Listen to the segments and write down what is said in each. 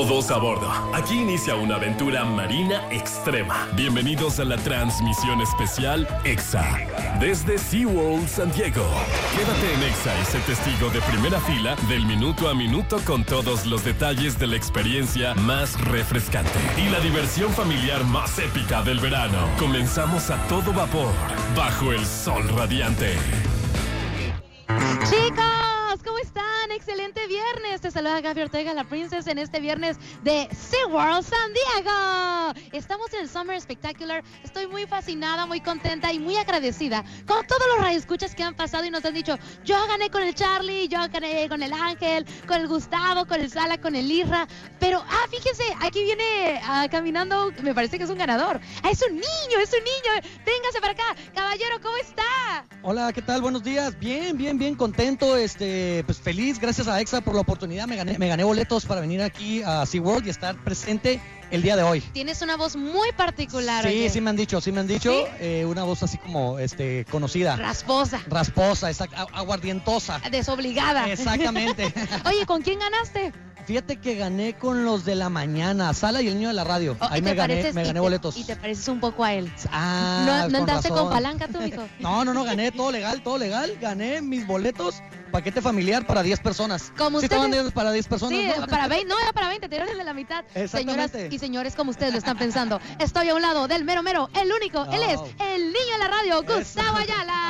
Todos a bordo. Aquí inicia una aventura marina extrema. Bienvenidos a la transmisión especial EXA desde SeaWorld San Diego. Quédate en EXA y sé testigo de primera fila del minuto a minuto con todos los detalles de la experiencia más refrescante y la diversión familiar más épica del verano. Comenzamos a todo vapor bajo el sol radiante. Chicos, ¿cómo están? Excelente viernes. Te saluda Gaby Ortega, la Princess, en este viernes de SeaWorld San Diego. Estamos en el Summer Spectacular. Estoy muy fascinada, muy contenta y muy agradecida con todos los radioescuchas que han pasado y nos han dicho: yo gané con el Charlie, yo gané con el Ángel, con el Gustavo, con el Sala, con el Irra. Pero, fíjense, aquí viene caminando, me parece que es un ganador. Es un niño, Véngase para acá. Caballero, ¿cómo está? Hola, ¿qué tal? Buenos días. Bien contento, pues feliz, gracias a EXA por la oportunidad. Me gané boletos para venir aquí a SeaWorld y estar presente el día de hoy. Tienes una voz muy particular. Sí, oye. sí me han dicho. ¿Sí? Una voz así como conocida. Rasposa, aguardientosa. desobligada. Exactamente. Oye, ¿con quién ganaste? Fíjate que gané con los de la mañana, Sala y el niño de la radio. Ahí me gané boletos. Y te pareces un poco a él. ¿No entraste con palanca tú, hijo? No, gané todo legal. Gané mis boletos, paquete familiar para 10 personas. Como ¿Sí ustedes. estaban para 10 personas? Sí, ¿no? para 20, no era para 20, te dieron de la mitad. Exactamente. Señoras y señores, como ustedes lo están pensando, estoy a un lado del mero, el único, él es el niño de la radio, Gustavo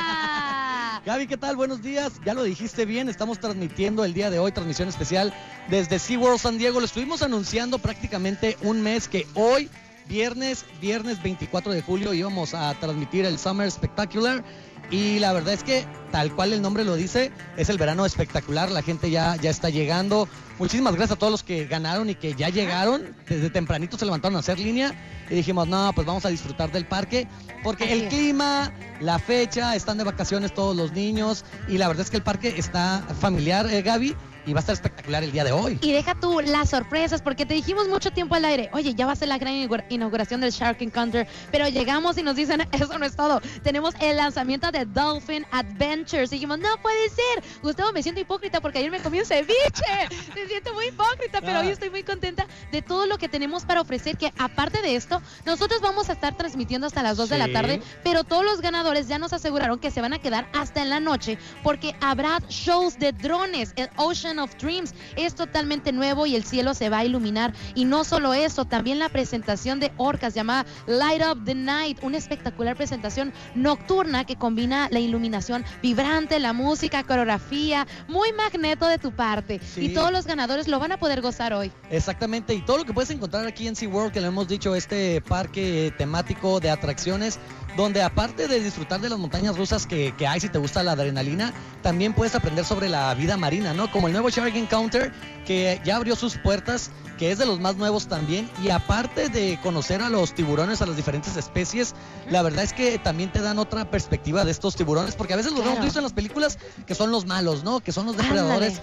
Ayala. Gaby, ¿qué tal? Buenos días. Ya lo dijiste bien, estamos transmitiendo el día de hoy, transmisión especial desde SeaWorld San Diego. Lo estuvimos anunciando prácticamente un mes que hoy, viernes 24 de julio, íbamos a transmitir el Summer Spectacular. Y la verdad es que, tal cual el nombre lo dice, es el verano espectacular. La gente ya está llegando. Muchísimas gracias a todos los que ganaron y que ya llegaron. Desde tempranito se levantaron a hacer línea y dijimos, no, pues vamos a disfrutar del parque, porque el clima, la fecha, están de vacaciones todos los niños y la verdad es que el parque está familiar, Gaby, y va a estar espectacular el día de hoy. Y deja tú las sorpresas, porque te dijimos mucho tiempo al aire, oye, ya va a ser la gran inauguración del Shark Encounter, pero llegamos y nos dicen, eso no es todo. Tenemos el lanzamiento de Dolphin Adventures. Y dijimos, no puede ser. Gustavo, me siento hipócrita porque ayer me comí un ceviche. Me siento muy hipócrita, pero hoy estoy muy contenta de todo lo que tenemos para ofrecer, que aparte de esto, nosotros vamos a estar transmitiendo hasta las 2 de la tarde, pero todos los ganadores ya nos aseguraron que se van a quedar hasta en la noche, porque habrá shows de drones. El Ocean of Dreams es totalmente nuevo y el cielo se va a iluminar. Y no solo eso, también la presentación de orcas llamada Light Up the Night, una espectacular presentación nocturna que combina la iluminación vibrante, la música, coreografía, muy magneto de tu parte. Sí. Y todos los ganadores lo van a poder gozar hoy. Exactamente, y todo lo que puedes encontrar aquí en SeaWorld, que lo hemos dicho, este parque temático de atracciones, donde aparte de disfrutar de las montañas rusas que hay, si te gusta la adrenalina, también puedes aprender sobre la vida marina, ¿no? Como el nuevo Shark Encounter, que ya abrió sus puertas, que es de los más nuevos también, y aparte de conocer a los tiburones, a las diferentes especies, la verdad es que también te dan otra perspectiva de estos tiburones, porque a veces los hemos visto en las películas que son los malos, ¿no? Que son los depredadores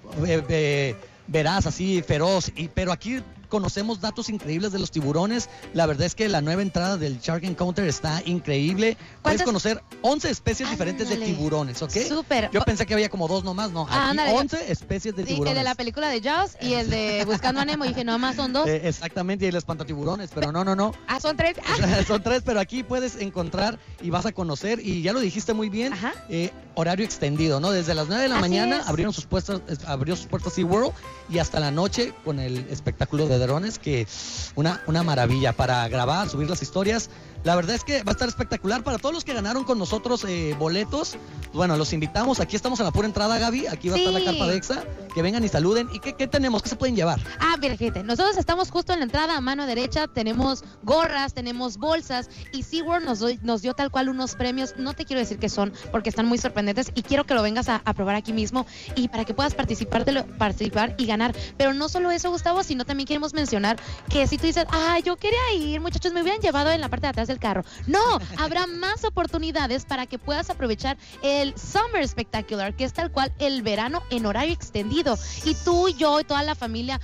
veraz, así, feroz, pero aquí conocemos datos increíbles de los tiburones. La verdad es que la nueva entrada del Shark Encounter está increíble. Puedes conocer 11 especies diferentes de tiburones, ¿ok? Súper. Yo pensé que había como 2 nomás, no. Aquí 11 especies de tiburones. El de la película de Jaws y el de Buscando a Nemo. Y dije, no, más son 2. Exactamente, y el espantatiburones, pero no. Son 3. Son 3, pero aquí puedes encontrar y vas a conocer, y ya lo dijiste muy bien, horario extendido, ¿no? Desde las 9 de la mañana abrió sus puertas SeaWorld y hasta la noche con el espectáculo de drones, que una maravilla para grabar, subir las historias. La verdad es que va a estar espectacular. Para todos los que ganaron con nosotros boletos, bueno, los invitamos. Aquí estamos en la pura entrada, Gaby. Aquí va a estar la carpa de EXA. Que vengan y saluden. ¿Y qué tenemos? ¿Qué se pueden llevar? Mira, gente, nosotros estamos justo en la entrada a mano derecha. Tenemos gorras, tenemos bolsas, y SeaWorld nos dio tal cual unos premios. No te quiero decir qué son, porque están muy sorprendentes y quiero que lo vengas a probar aquí mismo y para que puedas participar y ganar. Pero no solo eso, Gustavo, sino también queremos mencionar que si tú dices, yo quería ir, muchachos, me hubieran llevado en la parte de atrás del carro. No, habrá más oportunidades para que puedas aprovechar el Summer Spectacular, que es tal cual el verano en horario extendido. Y tú, yo y toda la familia pueden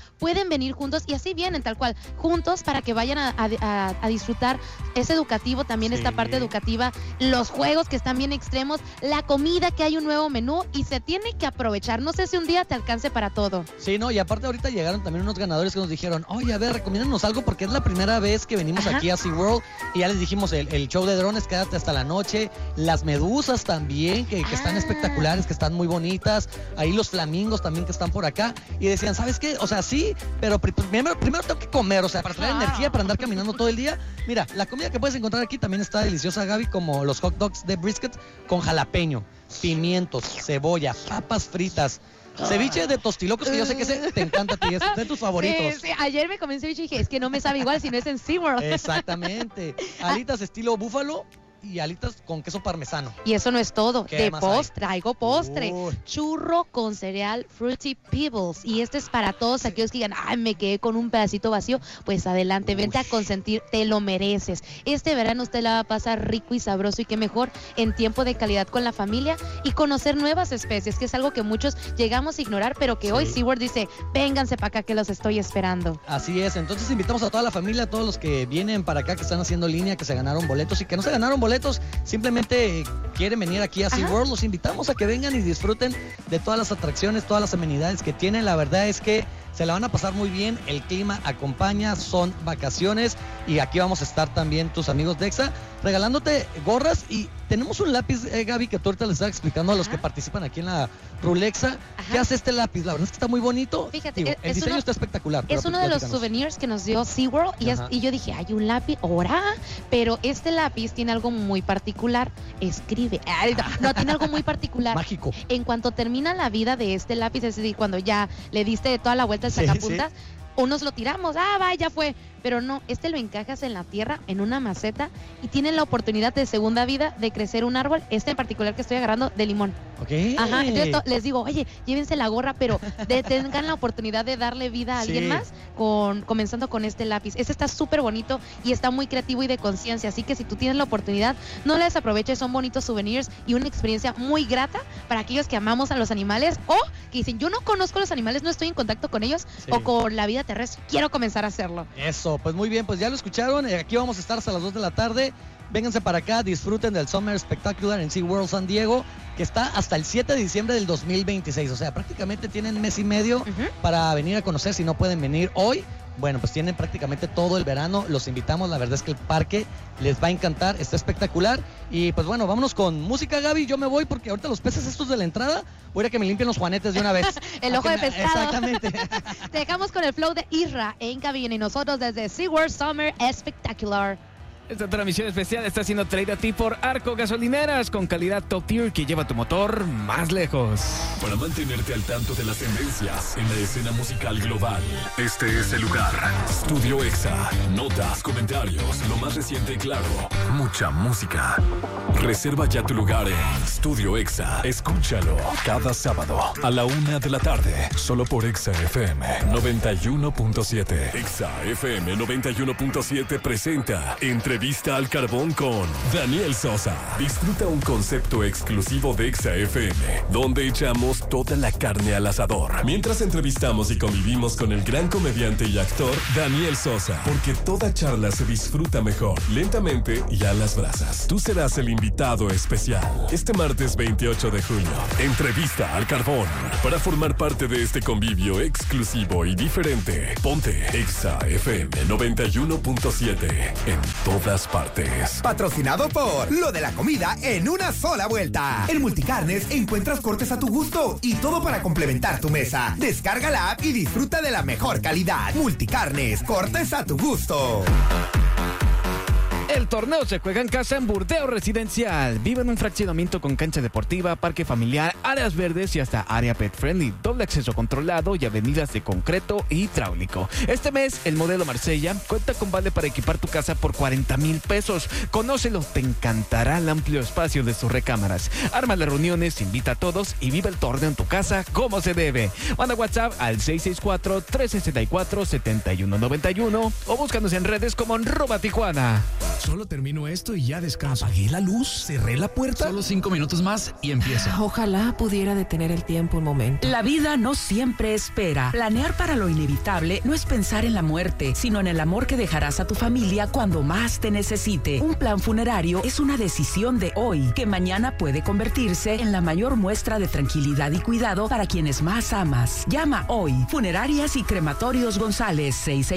venir juntos y así vienen tal cual, juntos para que vayan a disfrutar. Es educativo también esta parte educativa, los juegos que están bien extremos, la comida que hay un nuevo menú y se tiene que aprovechar. No sé si un día te alcance para todo. Sí, no, y aparte ahorita llegaron también unos ganadores que nos dijeron, oye, a ver, recomiéndanos algo porque es la primera vez que venimos aquí a SeaWorld y ya les dijimos el show de drones, quédate hasta la noche, las medusas también, que están espectaculares, que están muy bonitas, ahí los flamingos también que están por acá y decían, ¿sabes qué? O sea, sí, pero primero tengo que comer, o sea, para traer energía, para andar caminando todo el día. Mira, la comida que puedes encontrar aquí también está deliciosa, Gaby, como los hot dogs de brisket con jalapeño, pimientos, cebolla, papas fritas, ceviche de tostilocos, que yo sé que ese te encanta a ti, es de tus favoritos. Sí, ayer me comí ceviche y dije, es que no me sabe igual si no es en SeaWorld. Exactamente. Alitas estilo búfalo y alitas con queso parmesano. Y eso no es todo. De postre, traigo postre. Uy. Churro con cereal Fruity Pebbles. Y este es para todos aquellos que digan, ay, me quedé con un pedacito vacío. Pues adelante, vente a consentir, te lo mereces. Este verano usted la va a pasar rico y sabroso y qué mejor en tiempo de calidad con la familia y conocer nuevas especies, que es algo que muchos llegamos a ignorar, pero que hoy SeaWorld dice, vénganse para acá que los estoy esperando. Así es, entonces invitamos a toda la familia, a todos los que vienen para acá, que están haciendo línea, que se ganaron boletos y que no se ganaron boletos, simplemente quieren venir aquí a SeaWorld, los invitamos a que vengan y disfruten de todas las atracciones, todas las amenidades que tienen. La verdad es que se la van a pasar muy bien, el clima acompaña, son vacaciones y aquí vamos a estar también tus amigos de EXA regalándote gorras y tenemos un lápiz, Gaby, que tú ahorita les estaba explicando a los que participan aquí en la Rulexa. ¿Qué hace este lápiz? La verdad es que está muy bonito. Fíjate, digo, el diseño está espectacular. Es uno de los souvenirs que nos dio SeaWorld y yo dije, hay un lápiz, ahora, pero este lápiz tiene algo muy particular, escribe, no, tiene algo muy particular. Mágico. En cuanto termina la vida de este lápiz, es decir, cuando ya le diste toda la vuelta al sacapuntas, unos lo tiramos, ya fue, pero no, lo encajas en la tierra, en una maceta y tienen la oportunidad de segunda vida de crecer un árbol, en particular que estoy agarrando de limón. Ok. Entonces les digo, oye, llévense la gorra, pero tengan la oportunidad de darle vida a alguien más comenzando con este lápiz. Este está súper bonito y está muy creativo y de conciencia, así que si tú tienes la oportunidad, no la desaproveches, son bonitos souvenirs y una experiencia muy grata para aquellos que amamos a los animales o que dicen, yo no conozco los animales, no estoy en contacto con ellos o con la vida terrestre, quiero comenzar a hacerlo. Eso, pues muy bien, pues ya lo escucharon, aquí vamos a estar hasta las 2 de la tarde, vénganse para acá, disfruten del Summer Spectacular en SeaWorld San Diego, que está hasta el 7 de diciembre del 2026, o sea, prácticamente tienen mes y medio para venir a conocer, si no pueden venir hoy, bueno, pues tienen prácticamente todo el verano, los invitamos, la verdad es que el parque les va a encantar, está espectacular, y pues bueno, vámonos con música, Gaby, yo me voy porque ahorita los peces estos de la entrada, voy a ir a que me limpien los juanetes de una vez. El ojo de pescado. Exactamente. Te dejamos con el flow de Isra en cabina y nosotros desde SeaWorld Summer Spectacular. Esta transmisión especial está siendo traída a ti por Arco Gasolineras, con calidad top tier que lleva tu motor más lejos. Para mantenerte al tanto de las tendencias en la escena musical global, este es el lugar. Studio EXA. Notas, comentarios, lo más reciente y claro, mucha música. Reserva ya tu lugar en Studio EXA. Escúchalo cada sábado a la 1 de la tarde, solo por EXA FM 91.7. EXA FM 91.7 presenta Entrevista al Carbón con Daniel Sosa. Disfruta un concepto exclusivo de EXA FM, donde echamos toda la carne al asador, mientras entrevistamos y convivimos con el gran comediante y actor Daniel Sosa, porque toda charla se disfruta mejor, lentamente y a las brasas. Tú serás el invitado especial. Este martes 28 de julio, Entrevista al Carbón. Para formar parte de este convivio exclusivo y diferente, ponte EXA FM 91.7 en todas partes. Patrocinado por Lo de la Comida en una sola vuelta. En Multicarnes encuentras cortes a tu gusto y todo para complementar tu mesa. Descarga la app y disfruta de la mejor calidad. Multicarnes, cortes a tu gusto. El torneo se juega en casa en Burdeo Residencial. Vive en un fraccionamiento con cancha deportiva, parque familiar, áreas verdes y hasta área pet friendly. Doble acceso controlado y avenidas de concreto e hidráulico. Este mes, el modelo Marsella cuenta con vale para equipar tu casa por 40,000 pesos. Conócelo, te encantará el amplio espacio de sus recámaras. Arma las reuniones, invita a todos y vive el torneo en tu casa como se debe. Manda WhatsApp al 664-364-7191 o búscanos en redes como @Tijuana. Solo termino esto y ya descanso. Apagué la luz, cerré la puerta. Solo 5 minutos más y empieza. Ojalá pudiera detener el tiempo un momento. La vida no siempre espera. Planear para lo inevitable no es pensar en la muerte, sino en el amor que dejarás a tu familia cuando más te necesite. Un plan funerario es una decisión de hoy, que mañana puede convertirse en la mayor muestra de tranquilidad y cuidado para quienes más amas. Llama hoy. Funerarias y Crematorios González,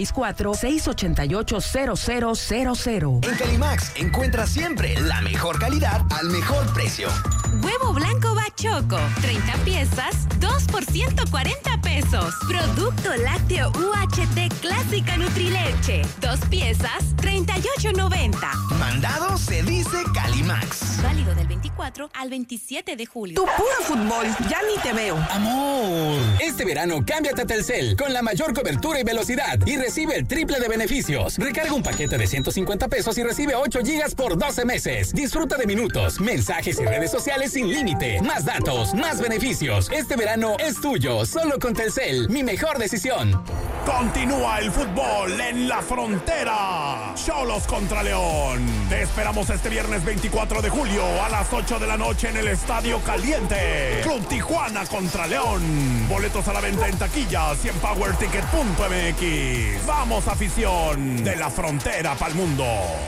664-688-0000. En Calimax encuentras siempre la mejor calidad al mejor precio. Huevo blanco Bachoco, 30 piezas, 2 por 140 pesos. Producto lácteo UHT Clásica Nutrileche, 2 piezas, 38.90. Mandado se dice Calimax. Válido del 24 al 27 de julio. Tu puro fútbol, ya ni te veo. Amor, este verano cámbiate a Telcel con la mayor cobertura y velocidad y recibe el triple de beneficios. Recarga un paquete de 150 pesos y recibe 8 gigas por 12 meses. Disfruta de minutos, mensajes y redes sociales sin límite. Más datos, más beneficios. Este verano es tuyo, solo con Telcel. Mi mejor decisión. Continúa el fútbol en la frontera. Xolos contra León. Te esperamos este viernes 24 de julio a las 8 de la noche en el Estadio Caliente. Club Tijuana contra León. Boletos a la venta en taquillas y en powerticket.mx. Vamos, afición de la frontera pa'l mundo.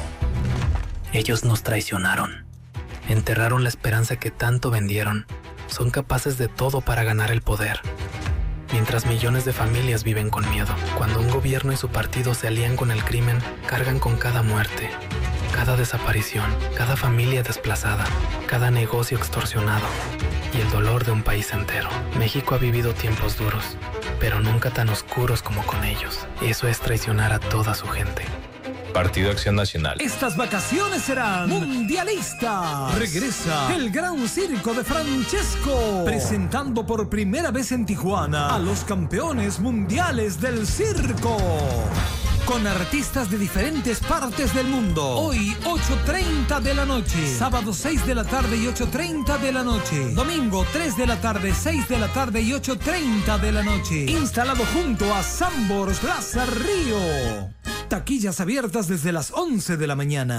Ellos nos traicionaron. Enterraron la esperanza que tanto vendieron. Son capaces de todo para ganar el poder. Mientras millones de familias viven con miedo. Cuando un gobierno y su partido se alían con el crimen, cargan con cada muerte, cada desaparición, cada familia desplazada, cada negocio extorsionado y el dolor de un país entero. México ha vivido tiempos duros, pero nunca tan oscuros como con ellos. Eso es traicionar a toda su gente. Partido Acción Nacional. Estas vacaciones serán mundialistas. Regresa el Gran Circo de Francesco, presentando por primera vez en Tijuana a los campeones mundiales del circo, con artistas de diferentes partes del mundo. Hoy, 8:30 de la noche. Sábado, 6 de la tarde y 8:30 de la noche. Domingo, 3 de la tarde, 6 de la tarde y 8:30 de la noche. Instalado junto a Sambors Plaza Río. Taquillas abiertas desde las 11 de la mañana.